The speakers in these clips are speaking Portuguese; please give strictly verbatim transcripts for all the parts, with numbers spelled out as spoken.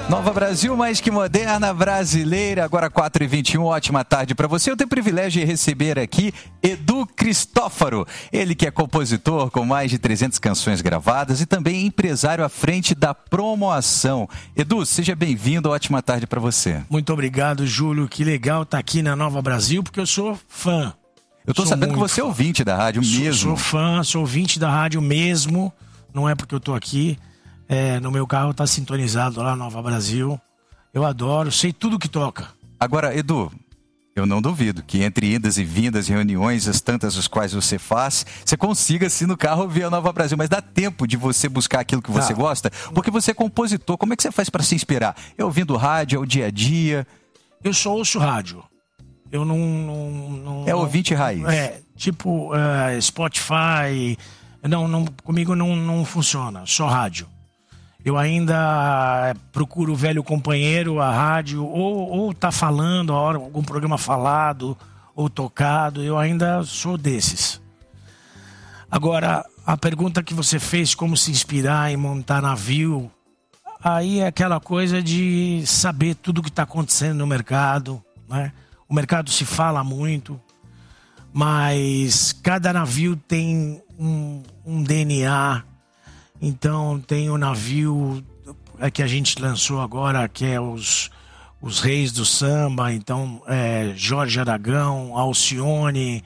Nova Brasil, mais que moderna, brasileira, agora quatro e vinte e um, ótima tarde para você. Eu tenho o privilégio de receber aqui Edu Cristófaro, ele que é compositor com mais de trezentas canções gravadas e também empresário à frente da Promoação. Edu, seja bem-vindo, ótima tarde para você. Muito obrigado, Júlio, que legal estar aqui na Nova Brasil, porque eu sou fã. Eu tô sou sabendo que você fã. é ouvinte da rádio sou, mesmo. Sou fã, sou ouvinte da rádio mesmo, não é porque eu tô aqui. É, no meu carro tá sintonizado lá, Nova Brasil. Eu adoro, sei tudo que toca. Agora, Edu, eu não duvido que entre idas e vindas, reuniões, as tantas as quais você faz, você consiga, assim, no carro ouvir a Nova Brasil. Mas dá tempo de você buscar aquilo que você tá. gosta? Porque você é compositor, como é que você faz para se inspirar? É ouvindo rádio, é o dia a dia? Eu só ouço rádio. Eu não... não, não é ouvinte raiz? É, tipo uh, Spotify... Não, não, comigo não, não funciona, só rádio. Eu ainda procuro o velho companheiro, a rádio, ou, ou tá falando, a hora, algum programa falado ou tocado, eu ainda sou desses. Agora, a pergunta que você fez, como se inspirar em montar navio, aí é aquela coisa de saber tudo o que está acontecendo no mercado, né? O mercado se fala muito, mas cada navio tem um, um D N A. Então tem o navio que a gente lançou agora, que é os, os Reis do Samba. Então é Jorge Aragão, Alcione,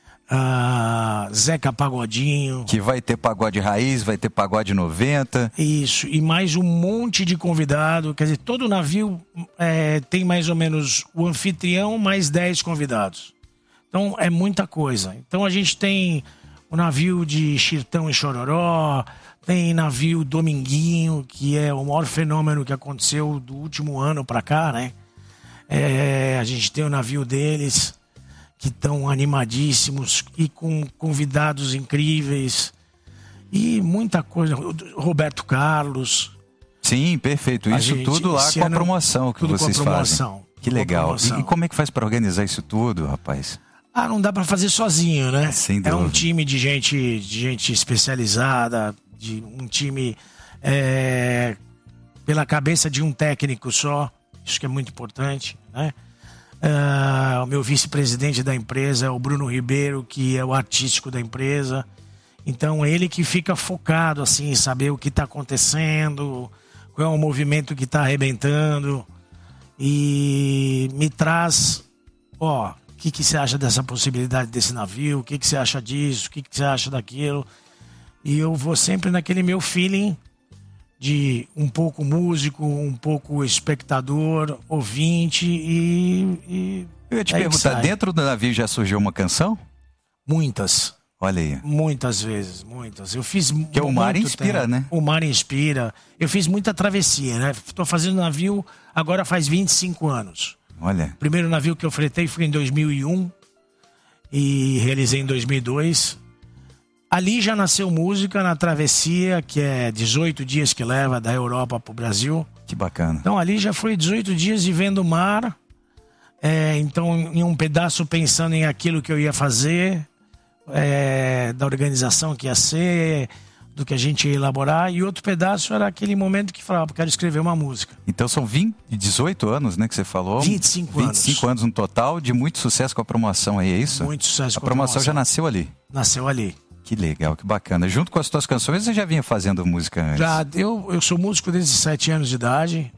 uh, Zeca Pagodinho. Que vai ter pagode raiz, vai ter pagode noventa. Isso, e mais um monte de convidado. Quer dizer, todo navio é, tem mais ou menos o anfitrião mais dez convidados. Então é muita coisa. Então a gente tem o navio de Chirtão e Chororó, tem navio Dominguinho, que é o maior fenômeno que aconteceu do último ano para cá, né? É, a gente tem o navio deles, que estão animadíssimos e com convidados incríveis e muita coisa. Roberto Carlos. Sim, perfeito. Isso gente, tudo lá com a promoção que vocês com a promoção, fazem. Que legal. E, e como é que faz para organizar isso tudo, rapaz? Ah, não dá para fazer sozinho, né? Sem é um time de gente, de gente especializada, de um time é, pela cabeça de um técnico só. Isso que é muito importante, né? Uh, o meu vice-presidente da empresa é o Bruno Ribeiro, que é o artístico da empresa. Então, ele que fica focado, assim, em saber o que está acontecendo, qual é o movimento que está arrebentando. E me traz, ó, o que, que você acha dessa possibilidade desse navio? O que, que você acha disso? O que, que você acha daquilo? E eu vou sempre naquele meu feeling de um pouco músico, um pouco espectador, ouvinte e... e eu ia te perguntar, dentro do navio já surgiu uma canção? Muitas. Olha aí. Muitas vezes, muitas. Eu fiz que o mar inspira, tempo. né? O mar inspira. Eu fiz muita travessia, né? Estou fazendo navio agora faz vinte e cinco anos. Olha. O primeiro navio que eu fretei foi em dois mil e um e realizei em dois mil e dois. Ali já nasceu música na travessia, que é dezoito dias que leva da Europa para o Brasil. Que bacana. Então ali já foi dezoito dias vivendo o mar. É, então em um pedaço pensando em aquilo que eu ia fazer, é, da organização que ia ser, do que a gente ia elaborar. E outro pedaço era aquele momento que falava, quero escrever uma música. Então são vinte, dezoito anos, né, que você falou? vinte e cinco anos. vinte e cinco anos no total, de muito sucesso com a promoção aí, é isso? Muito sucesso a com a promoção. A promoção promoção já nasceu ali? Nasceu ali. Que legal, que bacana. Junto com as tuas canções, você já vinha fazendo música antes? Já, eu, eu sou músico desde sete anos de idade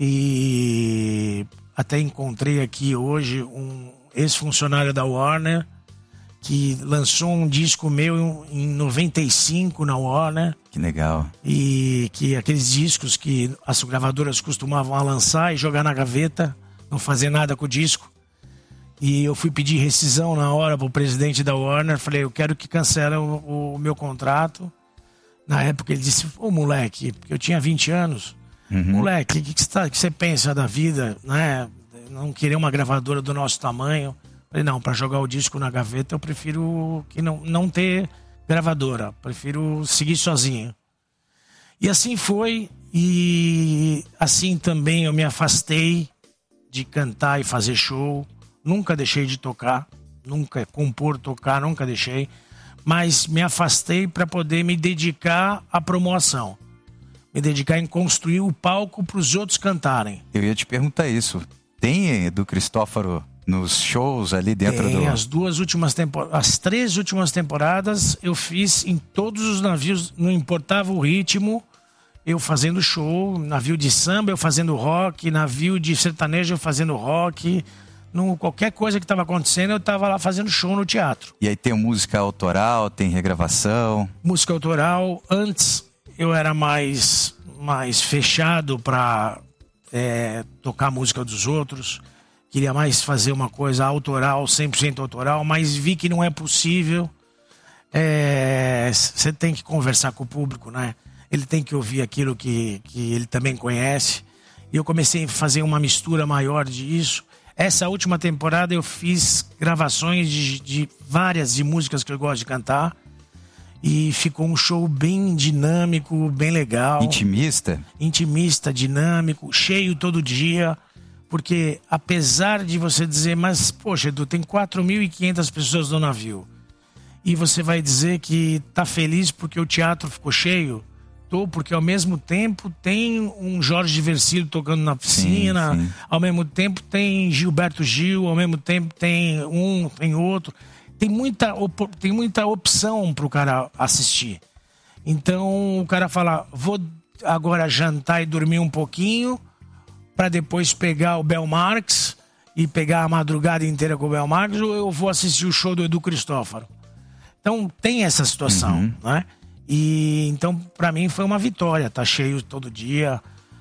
e até encontrei aqui hoje um ex-funcionário da Warner que lançou um disco meu em noventa e cinco na Warner. Que legal. E que aqueles discos que as gravadoras costumavam lançar e jogar na gaveta, não fazer nada com o disco. E eu fui pedir rescisão na hora pro presidente da Warner. Falei, eu quero que cancele o, o meu contrato. Na época ele disse, ô moleque, porque eu tinha vinte anos. Uhum. Moleque, o que, que, você tá, que você pensa da vida, né? Não querer uma gravadora do nosso tamanho. Falei, não, para jogar o disco na gaveta eu prefiro que não, não ter gravadora. Prefiro seguir sozinho. E assim foi. E assim também eu me afastei de cantar e fazer show. Nunca deixei de tocar, nunca compor, tocar, nunca deixei. Mas me afastei para poder me dedicar à promoção. me dedicar em construir o palco para os outros cantarem. Eu ia te perguntar isso. Tem Edu Cristófaro nos shows ali dentro Tem, do... as duas últimas temporadas, as três últimas temporadas eu fiz em todos os navios, não importava o ritmo, eu fazendo show, navio de samba eu fazendo rock, navio de sertanejo eu fazendo rock, no, qualquer coisa que estava acontecendo eu estava lá fazendo show no teatro. E aí tem música autoral, tem regravação? Música autoral, antes eu era mais, mais fechado para é, tocar a música dos outros. Queria mais fazer uma coisa autoral, cem por cento autoral, mas vi que não é possível. Você é, tem que conversar com o público, né? Ele tem que ouvir aquilo que, que ele também conhece. E eu comecei a fazer uma mistura maior disso. Essa última temporada eu fiz gravações de, de várias de músicas que eu gosto de cantar. E ficou um show bem dinâmico, bem legal. Intimista? Intimista, dinâmico, cheio todo dia. Porque apesar de você dizer, mas poxa, Edu, tem quatro mil e quinhentas pessoas no navio. E você vai dizer que tá feliz porque o teatro ficou cheio? Tô, porque ao mesmo tempo tem um Jorge Versilo tocando na piscina, sim, sim. Ao mesmo tempo tem Gilberto Gil, ao mesmo tempo tem um, tem outro. Tem muita, tem muita opção pro cara assistir. Então o cara fala, vou agora jantar e dormir um pouquinho, para depois pegar o Bel Marx e pegar a madrugada inteira com o Bel Marx, ou eu vou assistir o show do Edu Cristófaro. Então tem essa situação, uhum. né? E então para mim foi uma vitória, tá cheio todo dia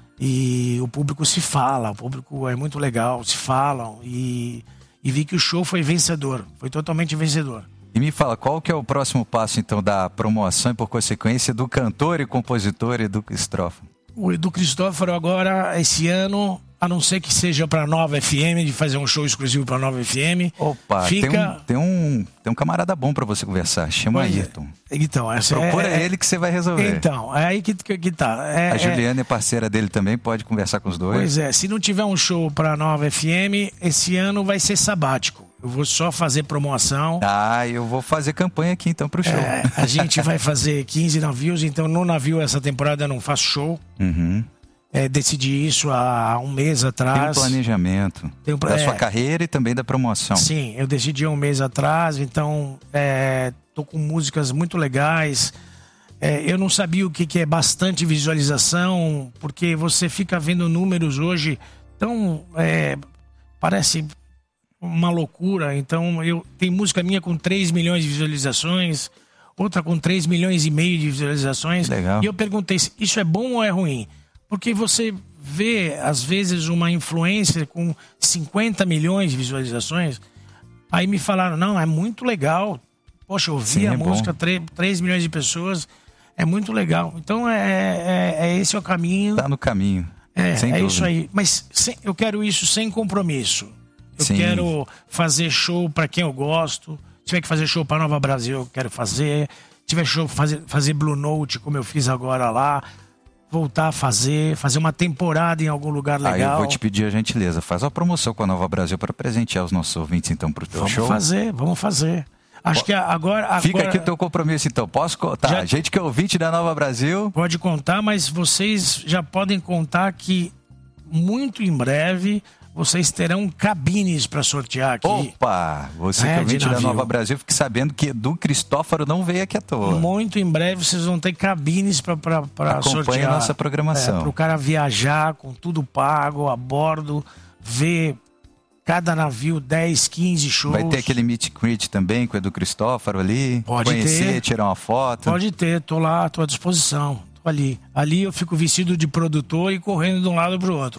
e o público se fala, o público é muito legal, se falam e, e vi que o show foi vencedor, foi totalmente vencedor. E me fala, qual que é o próximo passo então da promoção e por consequência do cantor e compositor Edu Cristófaro? O Edu Cristófaro agora, esse ano, a não ser que seja para Nova F M, de fazer um show exclusivo para Nova F M. Opa, fica... tem, um, tem, um, tem um camarada bom para você conversar, chama pois Ayrton. É. Então, essa Procura é, ele que você vai resolver. Então, é aí que, que, que tá. É, a Juliana é... é parceira dele também, pode conversar com os dois. Pois é, se não tiver um show para Nova F M, esse ano vai ser sabático. Eu vou só fazer promoção. Ah, eu vou fazer campanha aqui então pro show. É, a gente vai fazer quinze navios, então no navio essa temporada eu não faço show. Uhum. É, decidi isso há um mês atrás. Tem um planejamento Tem um, da é, sua carreira e também da promoção. Sim, eu decidi há um mês atrás, então é, tô com músicas muito legais. É, eu não sabia o que, que é bastante visualização, porque você fica vendo números hoje tão... É, parece uma loucura. Então, eu tem música minha com três milhões de visualizações, outra com três milhões e meio de visualizações. Legal. E eu perguntei, isso é bom ou é ruim? Porque você vê, às vezes, uma influencer com cinquenta milhões de visualizações, aí me falaram, não, é muito legal. Poxa, eu ouvi Sim, a é música, três milhões de pessoas, é muito legal. Então, é, é, é esse é o caminho. Tá no caminho. É, sem é dúvida. Isso aí. Mas sem, eu quero isso sem compromisso. Eu Sim. quero fazer show para quem eu gosto. Se tiver que fazer show para Nova Brasil, eu quero fazer. Se tiver show fazer fazer Blue Note, como eu fiz agora lá, voltar a fazer, fazer uma temporada em algum lugar legal. Aí eu vou te pedir a gentileza, faz uma promoção com a Nova Brasil para presentear os nossos ouvintes então pro teu vamos show. Vamos fazer, vamos fazer. Acho que agora, agora... Fica aqui o teu compromisso então, posso contar? Já... Gente que é ouvinte da Nova Brasil... Pode contar, mas vocês já podem contar que muito em breve vocês terão cabines para sortear aqui. Opa! Você é, que é ouvinte da Nova Brasil, fique sabendo que Edu Cristófaro não veio aqui à toa. Muito em breve vocês vão ter cabines para sortear. Acompanhe a nossa programação. É, para o cara viajar com tudo pago, a bordo, ver... Cada navio, dez, quinze shows. Vai ter aquele meet and greet também com o Edu Cristófaro ali? Pode conhecer, ter. tirar uma foto? Pode ter, tô lá, tô à disposição. Tô ali. Ali eu fico vestido de produtor e correndo de um lado pro outro.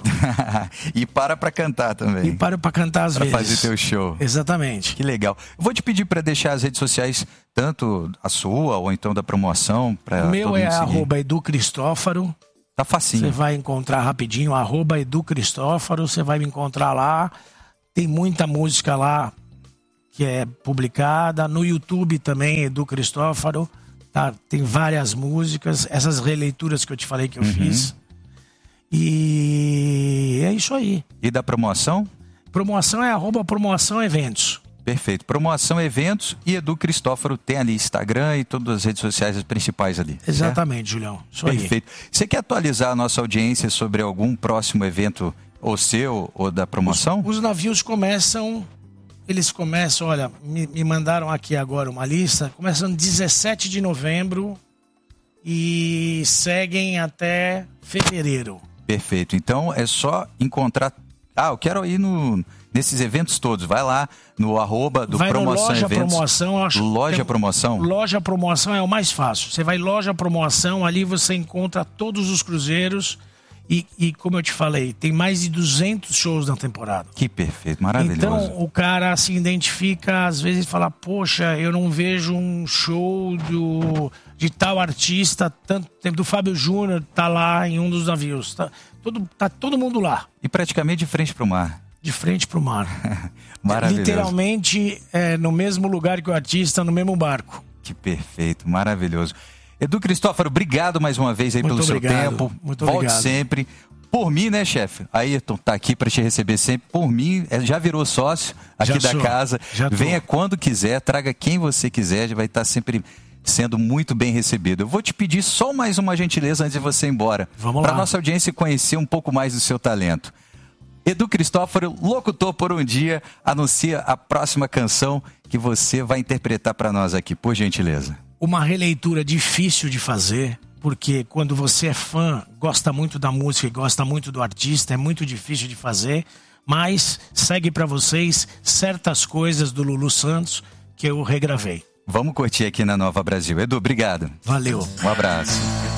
E para pra cantar também. E para pra cantar às pra vezes. Pra fazer teu show. Exatamente. Que legal. Eu vou te pedir para deixar as redes sociais, tanto a sua ou então da promoção. Pra o meu todo é mundo seguir. arroba Edu Cristófaro. Tá facinho. Você vai encontrar rapidinho, arroba Edu Cristófaro. Você vai me encontrar lá. Tem muita música lá que é publicada. No YouTube também, Edu Cristófaro. Tá? Tem várias músicas. Essas releituras que eu te falei que eu uhum. fiz. E é isso aí. E da promoção? Promoção é arroba promoção eventos. Perfeito. Promoção Eventos e Edu Cristófaro tem ali Instagram e todas as redes sociais as principais ali. Exatamente, certo? Julião. Isso aí. Perfeito. Você quer atualizar a nossa audiência sobre algum próximo evento, ou seu, ou da promoção? Os, os navios começam, eles começam, olha, me, me mandaram aqui agora uma lista, começam dezessete de novembro e seguem até fevereiro. Perfeito. Então é só encontrar... Ah, eu quero ir no... Nesses eventos todos, vai lá no arroba do vai Promoção Loja Eventos. Promoção, eu acho Loja tem, Promoção? Loja Promoção é o mais fácil. Você vai Loja Promoção, ali você encontra todos os cruzeiros e, e como eu te falei, tem mais de duzentos shows na temporada. Que perfeito, maravilhoso. Então o cara se identifica, às vezes fala, poxa, eu não vejo um show do, de tal artista, tanto tempo, do Fábio Júnior, tá lá em um dos navios. Tá todo, tá todo mundo lá. E praticamente de frente para o mar. De frente para o mar. Maravilhoso. Literalmente é, no mesmo lugar que o artista, no mesmo barco. Que perfeito, maravilhoso. Edu Cristófaro, obrigado mais uma vez aí muito pelo obrigado, seu tempo. Muito Volte obrigado. sempre. Por mim, né, chefe? Ayrton tá aqui para te receber sempre. Por mim, já virou sócio aqui já da sou, casa. Já Venha quando quiser, traga quem você quiser, já vai estar sempre sendo muito bem recebido. Eu vou te pedir só mais uma gentileza antes de você ir embora. Vamos lá. Para nossa audiência conhecer um pouco mais do seu talento. Edu Cristófaro, locutor por um dia, anuncia a próxima canção que você vai interpretar para nós aqui, por gentileza. Uma releitura difícil de fazer, porque quando você é fã, gosta muito da música e gosta muito do artista, é muito difícil de fazer, mas segue para vocês Certas Coisas do Lulu Santos, que eu regravei. Vamos curtir aqui na Nova Brasil. Edu, obrigado. Valeu. Um abraço.